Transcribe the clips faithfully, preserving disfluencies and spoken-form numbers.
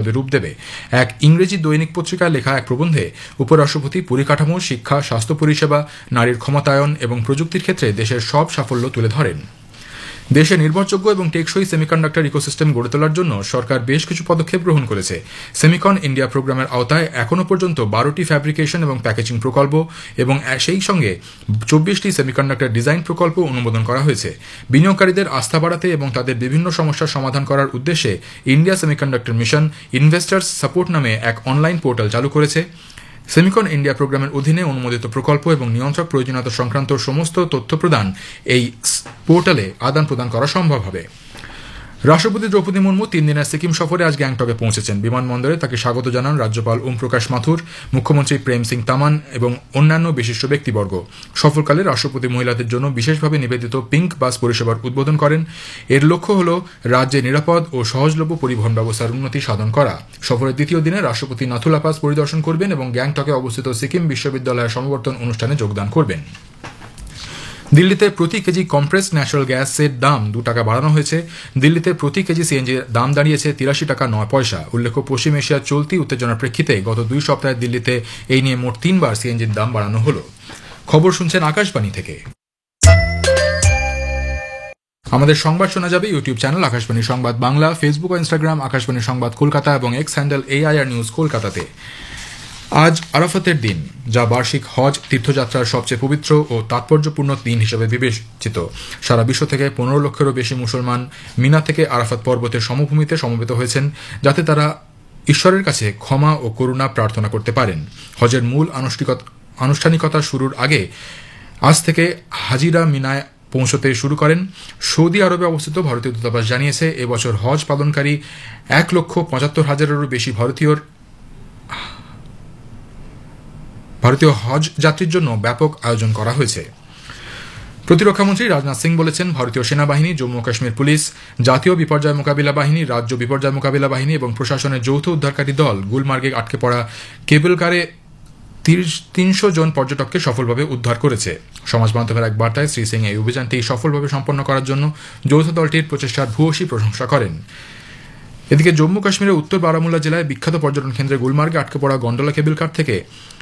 বাস্তবে রূপ দেবে। এক ইংরেজি দৈনিক পত্রিকায় লেখা এক প্রবন্ধে উপরাষ্ট্রপতি পরিকাঠামো, শিক্ষা, স্বাস্থ্য পরিষেবা, নারীর ক্ষমতায়ন এবং প্রযুক্তির ক্ষেত্রে দেশের সব সাফল্য তুলে ধরেন। দেশে নির্ভরযোগ্য এবং টেকসই সেমিকন্ডাক্টর ইকোসিস্টেম গড়ে তোলার জন্য সরকার বেশ কিছু পদক্ষেপ গ্রহণ করেছে। সেমিকন ইন্ডিয়া প্রোগ্রামের আওতায় এখনও পর্যন্ত বারোটি ফ্যাব্রিকেশন এবং প্যাকেজিং প্রকল্প এবং সেই সঙ্গে চব্বিশটি সেমিকন্ডাক্টর ডিজাইন প্রকল্প অনুমোদন করা হয়েছে। বিনিয়োগকারীদের আস্থা বাড়াতে এবং তাদের বিভিন্ন সমস্যার সমাধান করার উদ্দেশ্যে India semiconductor mission investors support নামে এক অনলাইন পোর্টাল চালু করেছে। সেমিকন ইন্ডিয়া প্রোগ্রামের অধীনে অনুমোদিত প্রকল্প এবং নিয়ন্ত্রক প্রয়োজনীয়তা সংক্রান্ত সমস্ত তথ্য প্রদান এই পোর্টালে আদান প্রদান করা সম্ভব হবে। রাষ্ট্রপতি দ্রৌপদী মুর্মু তিন দিনের সিকিম সফরে আজ গ্যাংটকে পৌঁছেছেন। বিমানবন্দরে তাকে স্বাগত জানান রাজ্যপাল ওম প্রকাশ মাথুর, মুখ্যমন্ত্রী প্রেম সিং তামান এবং অন্যান্য বিশিষ্ট ব্যক্তিবর্গ। সফরকালে রাষ্ট্রপতি মহিলাদের জন্য বিশেষভাবে নিবেদিত পিঙ্ক বাস পরিষেবার উদ্বোধন করেন। এর লক্ষ্য হল রাজ্যে নিরাপদ ও সহজলভ্য পরিবহন ব্যবস্থার উন্নতি সাধন করা। সফরের দ্বিতীয় দিনে রাষ্ট্রপতি নাথুলা পাস পরিদর্শন করবেন এবং গ্যাংটকে অবস্থিত সিকিম বিশ্ববিদ্যালয়ের সমাবর্তন অনুষ্ঠানে যোগদান করবেন। দিল্লিতে প্রতি কেজি কম্প্রেসড ন্যাচারাল গ্যাসের দাম দু টাকা বাড়ানো হয়েছে। দিল্লিতে প্রতি কেজি সিএনজির দাম দাঁড়িয়েছে তিরাশি টাকা নয় পয়সা। উল্লেখ্য, পশ্চিম এশিয়ার চলতি উত্তেজনার প্রেক্ষিতে গত দুই সপ্তাহে দিল্লিতে এই নিয়ে মোট তিনবার সিএনজির দাম বাড়ানো হল। খবর শুনছেন আকাশবাণী থেকে। আমাদের সংবাদ শোনা যাবে ইউটিউব চ্যানেল আকাশবাণী সংবাদ বাংলা, ফেসবুক ও ইনস্টাগ্রাম আকাশবাণী সংবাদ কলকাতা এবং এক্স হ্যান্ডেল এআইআর নিউজ কলকাতাতে। আজ আরাফাতের দিন, যা বার্ষিক হজ তীর্থযাত্রার সবচেয়ে পবিত্র ও তাৎপর্যপূর্ণ দিন হিসেবে বিবেচিত। সারা বিশ্ব থেকে পনেরো লক্ষেরও বেশি মুসলমান মিনা থেকে আরাফাত পর্বতের সমভূমিতে সমবেত হয়েছেন, যাতে তারা ঈশ্বরের কাছে ক্ষমা ও করুণা প্রার্থনা করতে পারেন। হজের মূল আনুষ্ঠানিকতা শুরুর আগে আজ থেকে হাজিরা মিনায় পৌঁছতে শুরু করেন। সৌদি আরবে অবস্থিত ভারতীয় দূতাবাস জানিয়েছে, এবছর হজ পালনকারী এক লক্ষ পঁচাত্তর হাজারেরও বেশি ভারতীয়র ভারতীয় হজ যাত্রীর জন্য ব্যাপক আয়োজন করা হয়েছে। প্রতিরক্ষামন্ত্রী রাজনাথ সিং বলেছেন, ভারতীয় সেনাবাহিনী, জম্মু কাশ্মীর পুলিশ, জাতীয় বিপর্যয় মোকাবিলা বাহিনী, রাজ্য বিপর্যয় মোকাবিলা বাহিনী এবং প্রশাসনের যৌথ উদ্ধারকারী দল গুলমার্গে আটকে পড়া কেবল কারে তিনশো জন পর্যটককে সফলভাবে উদ্ধার করেছে। সমাজ মাধ্যমের এক বার্তায় শ্রী সিং এই অভিযানটি সফলভাবে সম্পন্ন করার জন্য যৌথ দলটির প্রচেষ্টার ভূয়সী প্রশংসা করেন। এদিকে জম্মু কাশ্মীরের উত্তর বারামুল্লা জেলায় বিখ্যাত পর্যটন কেন্দ্রে গুলমার্গে আটকে পড়া গন্ডোলা কেবল কার থেকে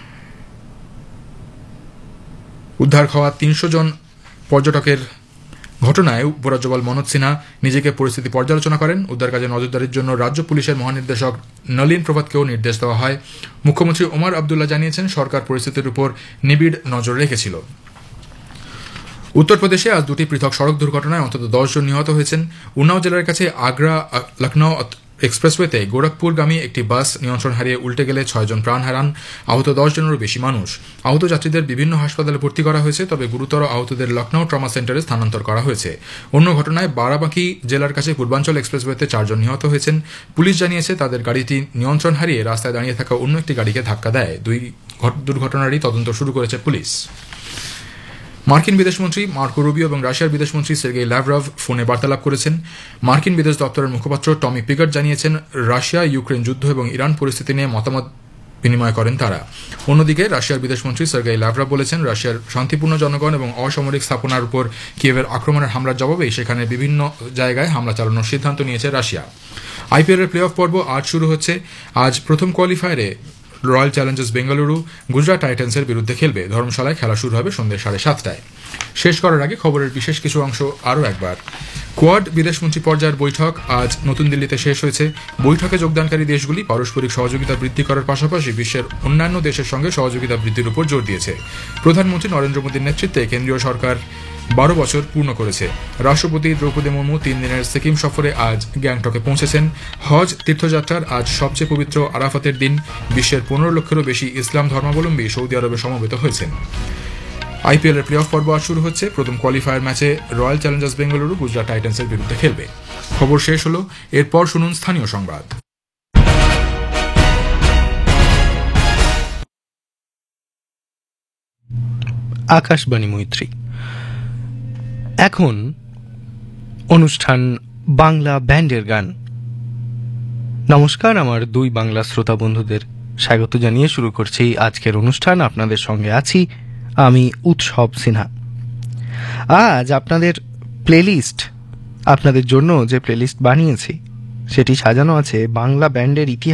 উদ্ধার হওয়া তিনশো জন পর্যটকের ঘটনায় উপরাজ্যপাল মনোজ সিনহা নিজেকে পরিস্থিতি পর্যালোচনা করেন। উদ্ধার কাজে নজরদারির জন্য রাজ্য পুলিশের মহানির্দেশক নলিন প্রভাতকেও নির্দেশ দেওয়া হয়। মুখ্যমন্ত্রী ওমর আবদুল্লাহ জানিয়েছেন, সরকার পরিস্থিতির উপর নিবিড় নজর রেখেছিল। উত্তরপ্রদেশে আজ দুটি পৃথক সড়ক দুর্ঘটনায় অন্তত দশ জন নিহত হয়েছেন। উন্নাও জেলার কাছে আগ্রা লখনৌ এক্সপ্রেসওয়েতে গোরখপুরগামী একটি বাস নিয়ন্ত্রণ হারিয়ে উল্টে গেলে ছয়জন প্রাণ হারান। আহত দশ জনেরও বেশি মানুষ। আহত যাত্রীদের বিভিন্ন হাসপাতালে ভর্তি করা হয়েছে, তবে গুরুতর আহতদের লখনৌ ট্রমা সেন্টারে স্থানান্তর করা হয়েছে। অন্য ঘটনায় বারাবাঁকি জেলার কাছে পূর্বাঞ্চল এক্সপ্রেসওয়েতে চারজন নিহত হয়েছেন। পুলিশ জানিয়েছে, তাদের গাড়িটি নিয়ন্ত্রণ হারিয়ে রাস্তায় দাঁড়িয়ে থাকা অন্য একটি গাড়িকে ধাক্কা দেয়। দুই দুর্ঘটনারই তদন্ত শুরু করেছে পুলিশ। মার্কিন বিদেশমন্ত্রী মার্কো রুবিও এবং রাশিয়ার বিদেশমন্ত্রী সের্গেই ল্যাভরভ ফোনে বার্তালাপ করেছেন। মার্কিন বিদেশ দপ্তরের মুখপাত্র টমি পিগার্ট জানিয়েছেন, রাশিয়া ইউক্রেন যুদ্ধ এবং ইরান পরিস্থিতি নিয়ে মতামত বিনিময় করেন তারা। অন্যদিকে রাশিয়ার বিদেশমন্ত্রী সের্গেই ল্যাভরভ বলেছেন, রাশিয়ার শান্তিপূর্ণ জনগণ এবং অসামরিক স্থাপনার উপর কিয়েভের আক্রমণের হামলার জবাবেই সেখানে বিভিন্ন জায়গায় হামলা চালানোর সিদ্ধান্ত নিয়েছে রাশিয়া। আইপিএলের প্লে অফ পর্ব আজ শুরু হচ্ছে। আজ প্রথম কোয়ালিফায়ারে রয়্যাল চ্যালেঞ্জার্স বেঙ্গালুরু গুজরাট টাইটান্সের বিরুদ্ধে খেলবে। ধর্মশালায় খেলা শুরু হবে সন্ধ্যে সাড়ে সাতটায়। শেষ করার আগে খবরের বিশেষ কিছু অংশ আরও একবার। কোয়াড বিদেশমন্ত্রী পর্যায়ের বৈঠক আজ নতুন দিল্লিতে শেষ হয়েছে। বৈঠকে যোগদানকারী দেশগুলি পারস্পরিক সহযোগিতা বৃদ্ধি করার পাশাপাশি বিশ্বের অন্যান্য দেশের সঙ্গে সহযোগিতা বৃদ্ধির উপর জোর দিয়েছে। প্রধানমন্ত্রী নরেন্দ্র মোদীর নেতৃত্বে কেন্দ্রীয় সরকার বারো বছর পূর্ণ করেছে। রাষ্ট্রপতি দ্রৌপদী মুর্মু তিন দিনের সিকিম সফরে আজ গ্যাংটকে পৌঁছেছেন। হজ তীর্থযাত্রার আজ সবচেয়ে পবিত্র আরাফাতের দিন। বিশ্বের পনেরো লক্ষেরও বেশি ইসলাম ধর্মাবলম্বী সৌদি আরবে সমবেত হয়েছেন। আইপিএল এর প্লে অফ পর্ব আজ শুরু হচ্ছে। প্রথম কোয়ালিফায়ার ম্যাচে রয়্যাল চ্যালেঞ্জার্স বেঙ্গালুরু গুজরাট টাইটান্সের বিরুদ্ধে খেলবে। খবর শেষ হলো। এরপর শুনুন স্থানীয় সংবাদ। আকাশবাণী মৈত্রী। এখন অনুষ্ঠান বাংলা ব্যান্ডের গান। নমস্কার, আমার দুই বাংলা শ্রোতা বন্ধুদের স্বাগত জানিয়ে শুরু করছি আজকের অনুষ্ঠান। আপনাদের সঙ্গে আছি আমি উৎসব সিনহা। আজ আপনাদের প্লেলিস্ট, আপনাদের জন্য যে প্লেলিস্ট বানিয়েছি সেটি সাজানো আছে বাংলা ব্যান্ডের ইতিহাস